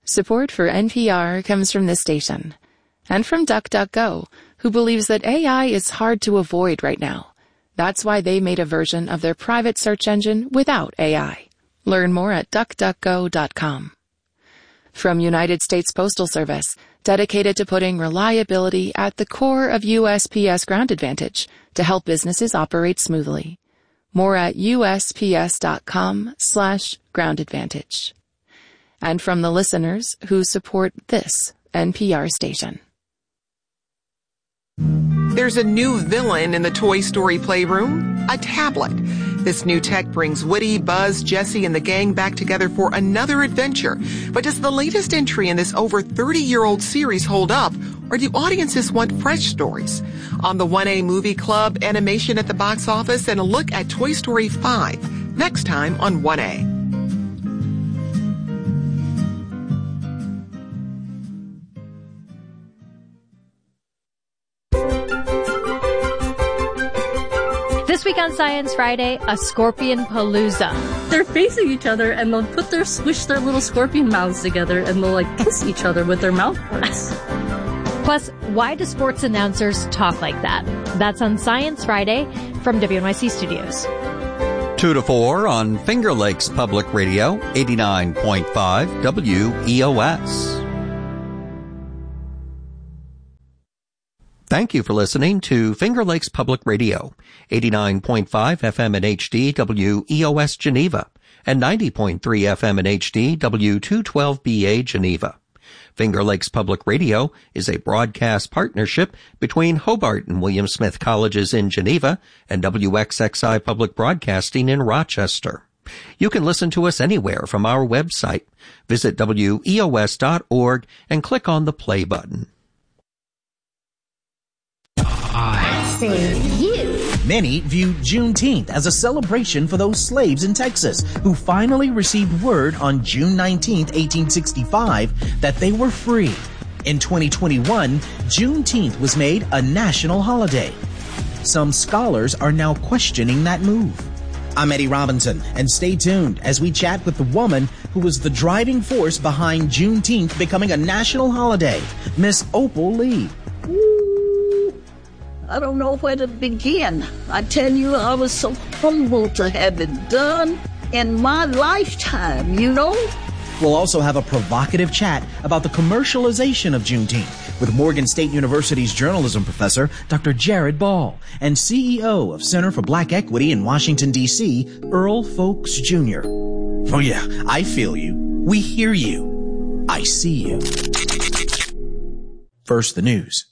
Support for NPR comes from this station and from DuckDuckGo, who believes that AI is hard to avoid right now. That's why they made a version of their private search engine without AI. Learn more at duckduckgo.com. From United States Postal Service, dedicated to putting reliability at the core of USPS Ground Advantage to help businesses operate smoothly. More at USPS.com/Ground Advantage. And from the listeners who support this NPR station. There's a new villain in the Toy Story playroom, a tablet. This new tech brings Woody, Buzz, Jessie, and the gang back together for another adventure. But does the latest entry in this over 30-year-old series hold up, or do audiences want fresh stories? On the 1A Movie Club, animation at the box office, and a look at Toy Story 5, next time on 1A. This week on Science Friday, a scorpion palooza. They're facing each other and they'll squish their little scorpion mouths together and they'll kiss each other with their mouth parts. Plus, why do sports announcers talk like that? That's on Science Friday from WNYC Studios. 2 to 4 on Finger Lakes Public Radio, 89.5 WEOS. Thank you for listening to Finger Lakes Public Radio, 89.5 FM in HD WEOS Geneva, and 90.3 FM in HD W212BA Geneva. Finger Lakes Public Radio is a broadcast partnership between Hobart and William Smith Colleges in Geneva and WXXI Public Broadcasting in Rochester. You can listen to us anywhere from our website. Visit WEOS.org and click on the play button. I say you. Many view Juneteenth as a celebration for those slaves in Texas who finally received word on June 19, 1865, that they were free. In 2021, Juneteenth was made a national holiday. Some scholars are now questioning that move. I'm Eddie Robinson, and stay tuned as we chat with the woman who was the driving force behind Juneteenth becoming a national holiday, Miss Opal Lee. I don't know where to begin. I tell you, I was so humbled to have it done in my lifetime, you know? We'll also have a provocative chat about the commercialization of Juneteenth with Morgan State University's journalism professor, Dr. Jared Ball, and CEO of Center for Black Equity in Washington, D.C., Earl Folks Jr. Oh yeah, I feel you. We hear you. I see you. First, the news.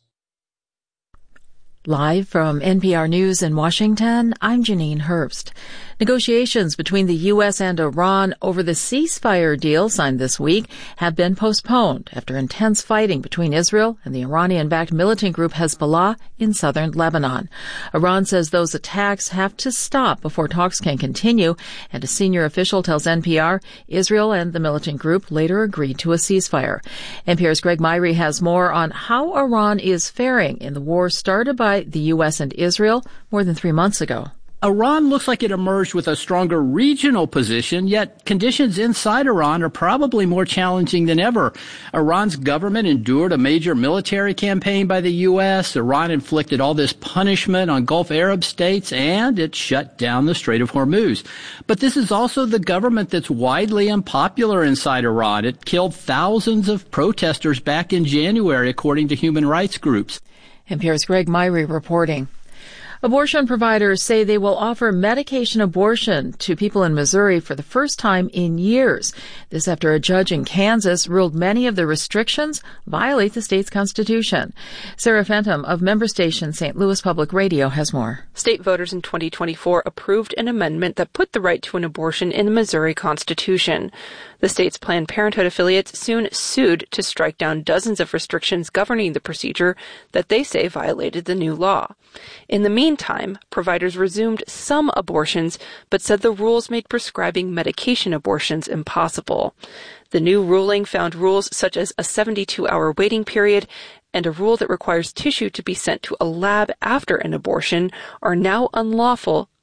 Live from NPR News in Washington, I'm Janine Herbst. Negotiations between the U.S. and Iran over the ceasefire deal signed this week have been postponed after intense fighting between Israel and the Iranian-backed militant group Hezbollah in southern Lebanon. Iran says those attacks have to stop before talks can continue, and a senior official tells NPR Israel and the militant group later agreed to a ceasefire. NPR's Greg Myrie has more on how Iran is faring in the war started by the U.S. and Israel more than 3 months ago. Iran looks like it emerged with a stronger regional position, yet conditions inside Iran are probably more challenging than ever. Iran's government endured a major military campaign by the U.S. Iran inflicted all this punishment on Gulf Arab states, and it shut down the Strait of Hormuz. But this is also the government that's widely unpopular inside Iran. It killed thousands of protesters back in January, according to human rights groups. NPR's Greg Myrie reporting. Abortion providers say they will offer medication abortion to people in Missouri for the first time in years. This after a judge in Kansas ruled many of the restrictions violate the state's constitution. Sarah Fenton of member station St. Louis Public Radio has more. State voters in 2024 approved an amendment that put the right to an abortion in the Missouri Constitution. The state's Planned Parenthood affiliates soon sued to strike down dozens of restrictions governing the procedure that they say violated the new law. In the meantime, providers resumed some abortions, but said the rules made prescribing medication abortions impossible. The new ruling found rules such as a 72-hour waiting period and a rule that requires tissue to be sent to a lab after an abortion are now unlawful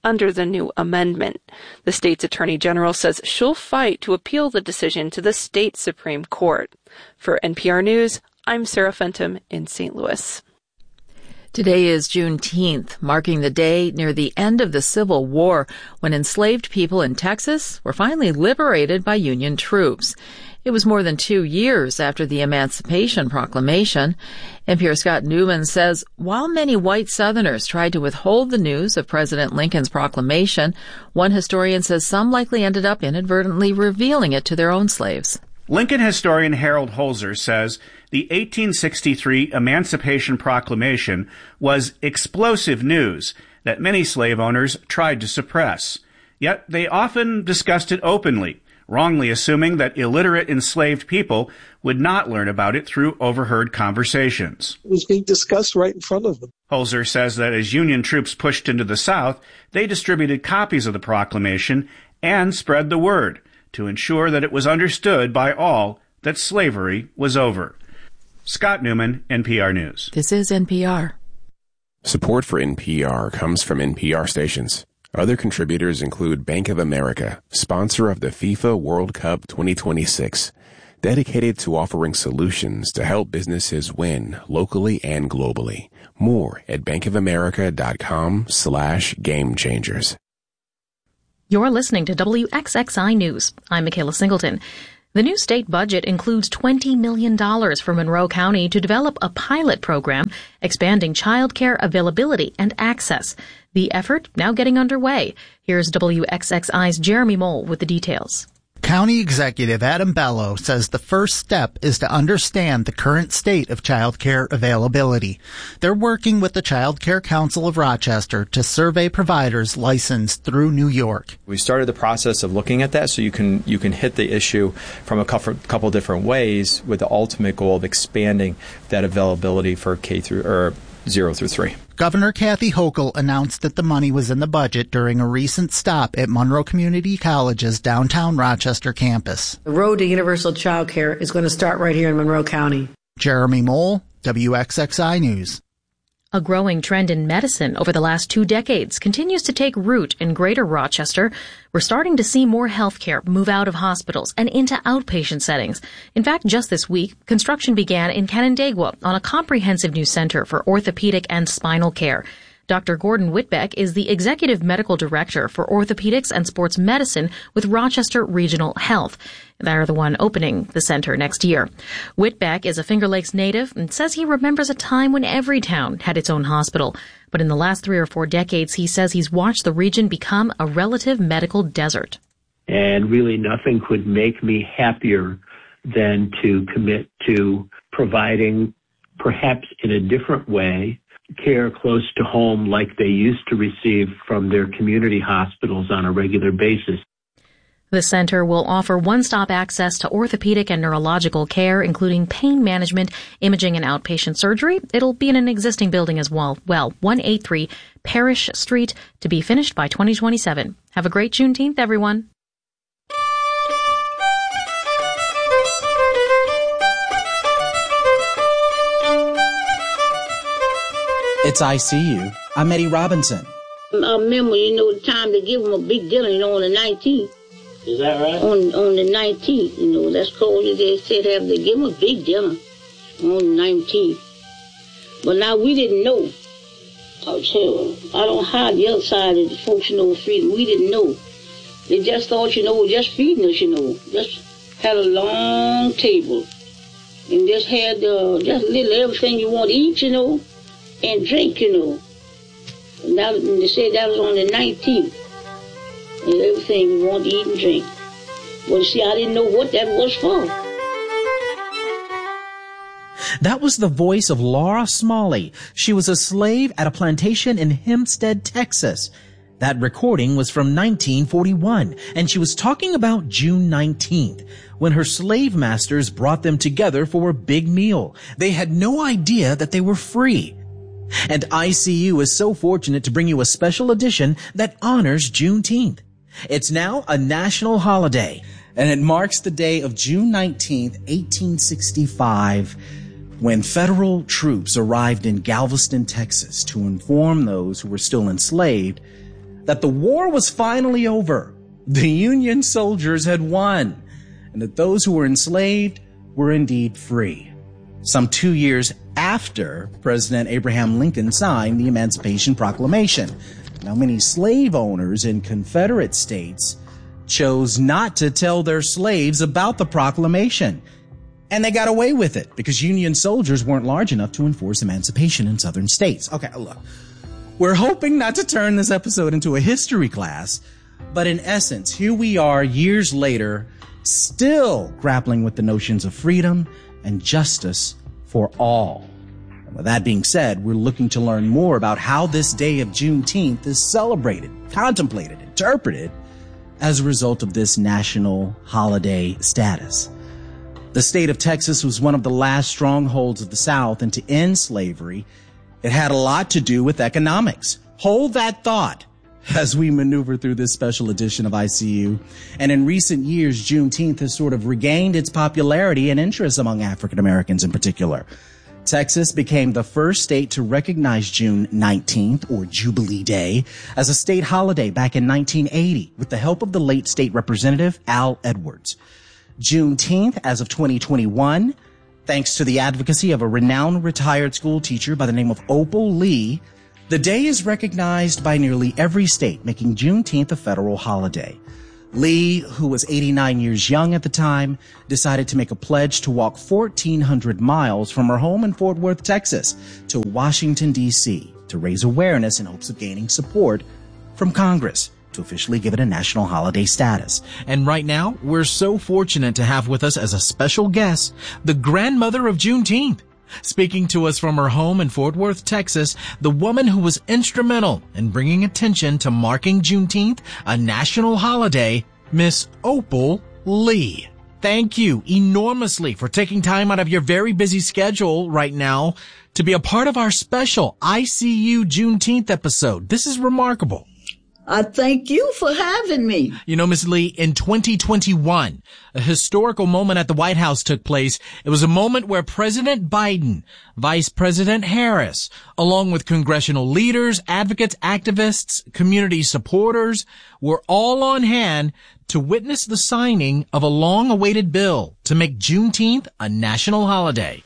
under the new amendment. The state's attorney general says she'll fight to appeal the decision to the state Supreme Court. For NPR News, I'm Sarah Fenton in St. Louis. Today is Juneteenth, marking the day near the end of the Civil War when enslaved people in Texas were finally liberated by Union troops. It was more than 2 years after the Emancipation Proclamation. NPR Scott Newman says while many white Southerners tried to withhold the news of President Lincoln's proclamation, one historian says some likely ended up inadvertently revealing it to their own slaves. Lincoln historian Harold Holzer says the 1863 Emancipation Proclamation was explosive news that many slave owners tried to suppress. Yet they often discussed it openly, wrongly assuming that illiterate enslaved people would not learn about it through overheard conversations. It was being discussed right in front of them. Holzer says that as Union troops pushed into the South, they distributed copies of the proclamation and spread the word to ensure that it was understood by all that slavery was over. Scott Newman, NPR News. This is NPR. Support for NPR comes from NPR stations. Other contributors include Bank of America, sponsor of the FIFA World Cup 2026, dedicated to offering solutions to help businesses win locally and globally. More at bankofamerica.com/gamechangers. You're listening to WXXI News. I'm Michaela Singleton. The new state budget includes $20 million for Monroe County to develop a pilot program expanding child care availability and access. The effort now getting underway. Here's WXXI's Jeremy Mole with the details. County Executive Adam Bello says the first step is to understand the current state of child care availability. They're working with the Child Care Council of Rochester to survey providers licensed through New York. We started the process of looking at that so you can hit the issue from a couple different ways with the ultimate goal of expanding that availability for K through or 0 through 3. Governor Kathy Hochul announced that the money was in the budget during a recent stop at Monroe Community College's downtown Rochester campus. The road to universal child care is going to start right here in Monroe County. Jeremy Mole, WXXI News. A growing trend in medicine over the last 2 decades continues to take root in Greater Rochester. We're starting to see more healthcare move out of hospitals and into outpatient settings. In fact, just this week, construction began in Canandaigua on a comprehensive new center for orthopedic and spinal care. Dr. Gordon Whitbeck is the Executive Medical Director for Orthopedics and Sports Medicine with Rochester Regional Health. They're the one opening the center next year. Whitbeck is a Finger Lakes native and says he remembers a time when every town had its own hospital. But in the last 3 or 4 decades, he says he's watched the region become a relative medical desert. And really nothing could make me happier than to commit to providing, perhaps in a different way, care close to home like they used to receive from their community hospitals on a regular basis. The center will offer one-stop access to orthopedic and neurological care, including pain management, imaging, and outpatient surgery. It'll be in an existing building as well. 183 Parish Street, to be finished by 2027. Have a great Juneteenth, everyone. It's ICU. I'm Eddie Robinson. I remember, the time to give them a big dinner, on the 19th. Is that right? On the 19th, that's called, they said have to give them a big dinner on the 19th. But now we didn't know. I'll tell you, I don't hide the other side of the folks, freedom. We didn't know. They just thought, just feeding us, Just had a long table. And just had just little everything you want to eat, and drink, And they said that was on the 19th. And everything we want to eat and drink. Well, see, I didn't know what that was for. That was the voice of Laura Smalley. She was a slave at a plantation in Hempstead, Texas. That recording was from 1941, and she was talking about June 19th, when her slave masters brought them together for a big meal. They had no idea that they were free. And ICU is so fortunate to bring you a special edition that honors Juneteenth. It's now a national holiday, and it marks the day of June 19th, 1865, when federal troops arrived in Galveston, Texas, to inform those who were still enslaved that the war was finally over. The Union soldiers had won, and that those who were enslaved were indeed free. Some 2 years after President Abraham Lincoln signed the Emancipation Proclamation. Now, many slave owners in Confederate states chose not to tell their slaves about the proclamation. And they got away with it because Union soldiers weren't large enough to enforce emancipation in southern states. Okay, look, we're hoping not to turn this episode into a history class, but in essence, here we are years later, still grappling with the notions of freedom and justice for all. And with that being said, we're looking to learn more about how this day of Juneteenth is celebrated, contemplated, interpreted as a result of this national holiday status. The state of Texas was one of the last strongholds of the South, and to end slavery, it had a lot to do with economics. Hold that thought as we maneuver through this special edition of ICU. And in recent years, Juneteenth has sort of regained its popularity and interest among African Americans in particular. Texas became the first state to recognize June 19th, or Jubilee Day, as a state holiday back in 1980 with the help of the late state representative Al Edwards. Juneteenth, as of 2021, thanks to the advocacy of a renowned retired school teacher by the name of Opal Lee, the day is recognized by nearly every state, making Juneteenth a federal holiday. Lee, who was 89 years young at the time, decided to make a pledge to walk 1,400 miles from her home in Fort Worth, Texas, to Washington, D.C., to raise awareness in hopes of gaining support from Congress to officially give it a national holiday status. And right now, we're so fortunate to have with us as a special guest, the grandmother of Juneteenth. Speaking to us from her home in Fort Worth, Texas, the woman who was instrumental in bringing attention to marking Juneteenth a national holiday, Miss Opal Lee. Thank you enormously for taking time out of your very busy schedule right now to be a part of our special ICU Juneteenth episode. This is remarkable. I thank you for having me. You know, Ms. Lee, in 2021, a historical moment at the White House took place. It was a moment where President Biden, Vice President Harris, along with congressional leaders, advocates, activists, community supporters, were all on hand to witness the signing of a long-awaited bill to make Juneteenth a national holiday.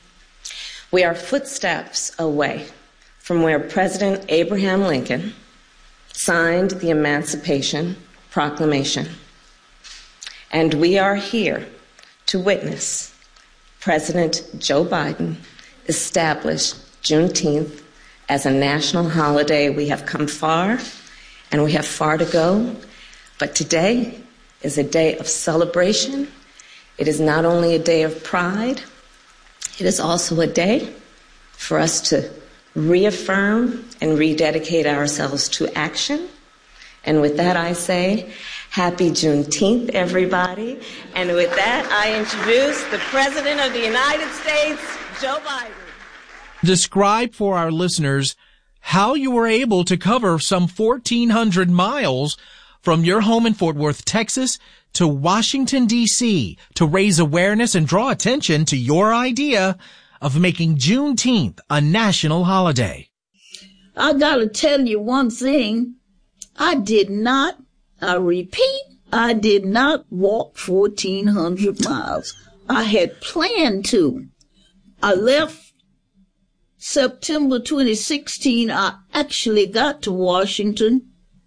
We are footsteps away from where President Abraham Lincoln signed the Emancipation Proclamation. And we are here to witness President Joe Biden establish Juneteenth as a national holiday. We have come far, and we have far to go, but today is a day of celebration. It is not only a day of pride, it is also a day for us to reaffirm and rededicate ourselves to action. And with that, I say, happy Juneteenth, everybody. And with that, I introduce the President of the United States, Joe Biden. Describe for our listeners how you were able to cover some 1,400 miles from your home in Fort Worth, Texas, to Washington, D.C., to raise awareness and draw attention to your idea of making Juneteenth a national holiday. I gotta tell you one thing. I did not walk 1,400 miles. I had planned to. I left September 2016. I actually got to Washington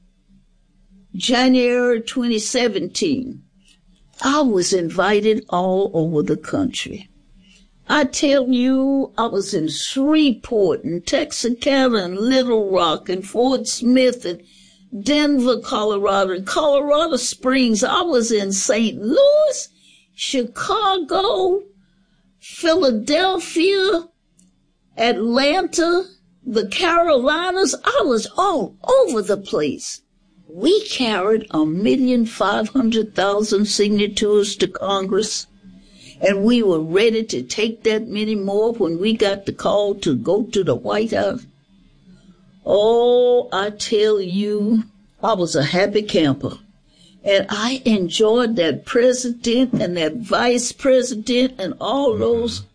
January 2017. I was invited all over the country. I tell you, I was in Shreveport and Texarkana and Little Rock and Fort Smith and Denver, Colorado, and Colorado Springs. I was in St. Louis, Chicago, Philadelphia, Atlanta, the Carolinas. I was all over the place. We carried 1,500,000 signatures to Congress. And we were ready to take that many more when we got the call to go to the White House. Oh, I tell you, I was a happy camper. And I enjoyed that president and that vice president and all those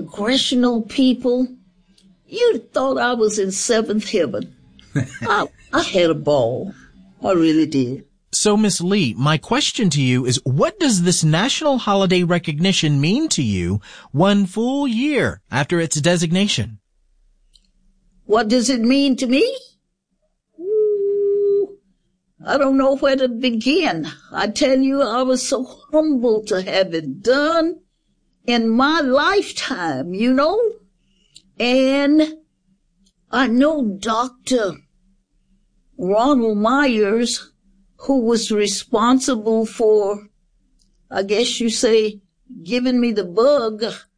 congressional people. You'd thought I was in seventh heaven. I had a ball. I really did. So, Miss Lee, my question to you is, what does this national holiday recognition mean to you 1 full year after its designation? What does it mean to me? Ooh, I don't know where to begin. I tell you, I was so humbled to have it done in my lifetime, you know. And I know Dr. Ronald Myers, who was responsible for, I guess you say, giving me the bug,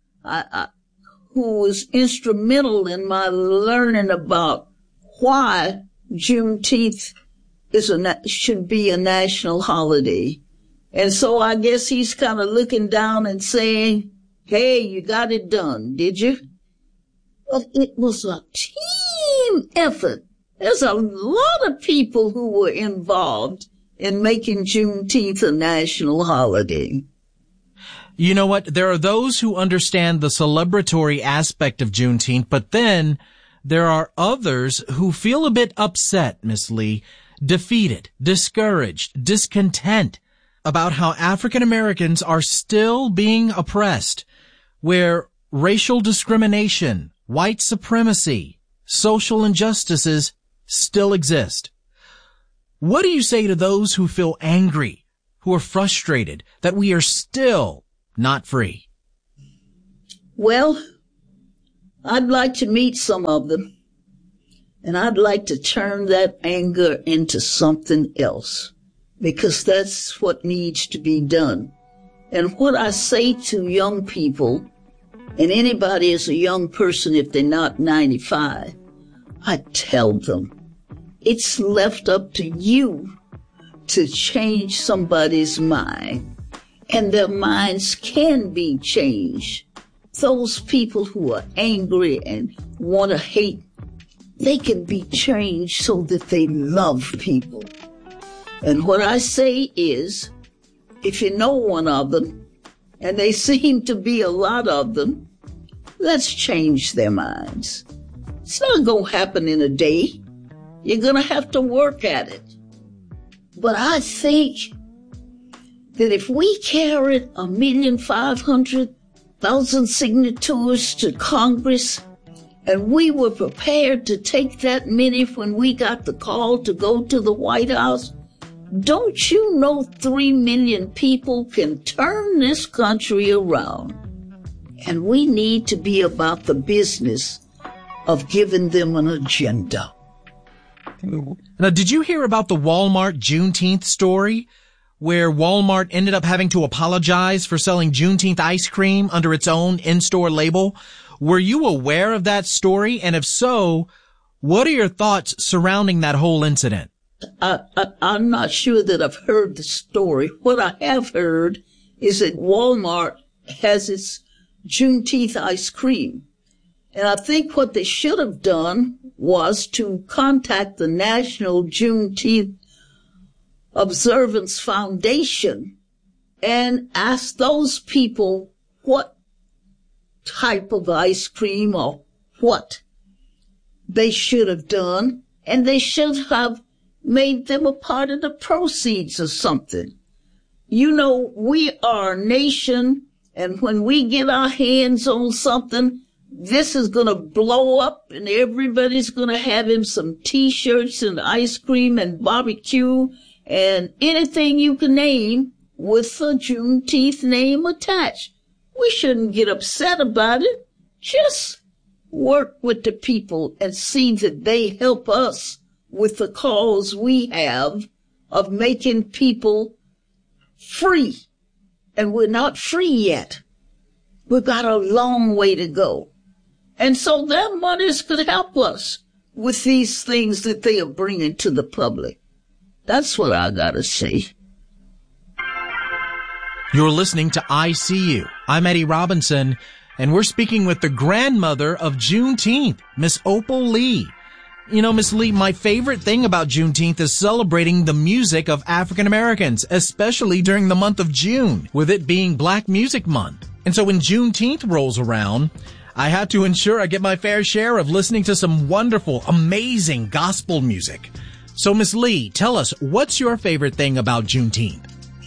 who was instrumental in my learning about why Juneteenth should be a national holiday. And so I guess he's kind of looking down and saying, hey, you got it done, did you? But it was a team effort. There's a lot of people who were involved in making Juneteenth a national holiday. You know what? There are those who understand the celebratory aspect of Juneteenth, but then there are others who feel a bit upset, Miss Lee, defeated, discouraged, discontent about how African Americans are still being oppressed, where racial discrimination, white supremacy, social injustices still exist. What do you say to those who feel angry, who are frustrated that we are still not free? Well, I'd like to meet some of them, and I'd like to turn that anger into something else, because that's what needs to be done. And what I say to young people, and anybody is a young person if they're not 95, I tell them, it's left up to you to change somebody's mind, and their minds can be changed. Those people who are angry and want to hate, they can be changed so that they love people. And what I say is, if you know one of them, and they seem to be a lot of them, let's change their minds. It's not going to happen in a day. You're going to have to work at it. But I think that if we carried 1,500,000 signatures to Congress, and we were prepared to take that many when we got the call to go to the White House, don't you know 3 million people can turn this country around? And we need to be about the business of giving them an agenda. Now, did you hear about the Walmart Juneteenth story, where Walmart ended up having to apologize for selling Juneteenth ice cream under its own in-store label? Were you aware of that story? And if so, what are your thoughts surrounding that whole incident? I'm not sure that I've heard the story. What I have heard is that Walmart has its Juneteenth ice cream. And I think what they should have done was to contact the National Juneteenth Observance Foundation and ask those people what type of ice cream or what they should have done, and they should have made them a part of the proceeds or something. You know, we are a nation, and when we get our hands on something, this is going to blow up, and everybody's going to have him some T-shirts and ice cream and barbecue and anything you can name with a Juneteenth name attached. We shouldn't get upset about it. Just work with the people and see that they help us with the cause we have of making people free. And we're not free yet. We've got a long way to go. And so their monies could help us with these things that they are bringing to the public. That's what I gotta say. You're listening to ICU. I'm Eddie Robinson, and we're speaking with the grandmother of Juneteenth, Miss Opal Lee. You know, Miss Lee, my favorite thing about Juneteenth is celebrating the music of African Americans, especially during the month of June, with it being Black Music Month. And so when Juneteenth rolls around, I have to ensure I get my fair share of listening to some wonderful, amazing gospel music. So, Miss Lee, tell us, what's your favorite thing about Juneteenth?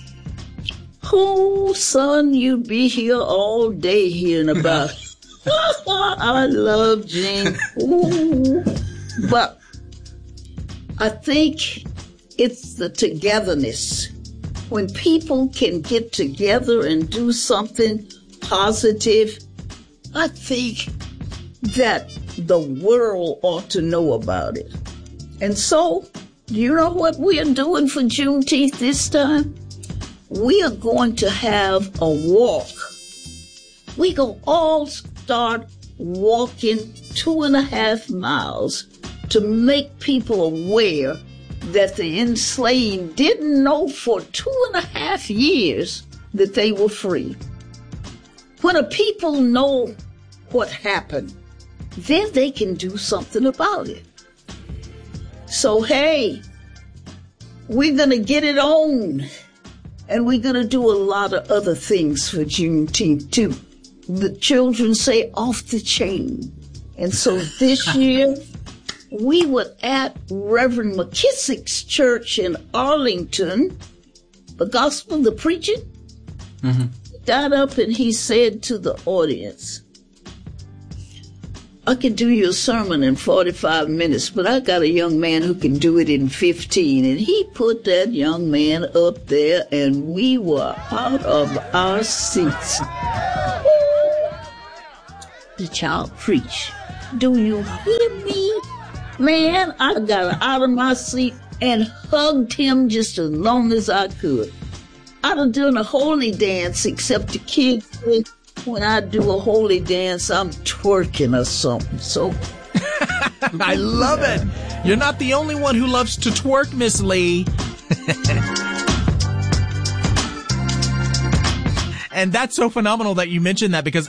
Oh, son, you'd be here all day hearing about it. I love June. Ooh. But I think it's the togetherness. When people can get together and do something positive, I think that the world ought to know about it. And so, you know what we are doing for Juneteenth this time? We are going to have a walk. We going to all start walking 2.5 miles to make people aware that the enslaved didn't know for 2.5 years that they were free. When a people know what happened, then they can do something about it. So, hey, we're going to get it on. And we're going to do a lot of other things for Juneteenth, too. The children say off the chain. And so this year, we were at Reverend McKissick's church in Arlington, the gospel, the preaching. Mm-hmm. He got up and he said to the audience, I can do you a sermon in 45 minutes, but I got a young man who can do it in 15. And he put that young man up there, and we were out of our seats. The child preached. Do you hear me? Man, I got out of my seat and hugged him just as long as I could. I'd have done a holy dance, except the kids said, when I do a holy dance, I'm twerking or something. So I love it. You're not the only one who loves to twerk, Miss Lee. And that's so phenomenal that you mentioned that, because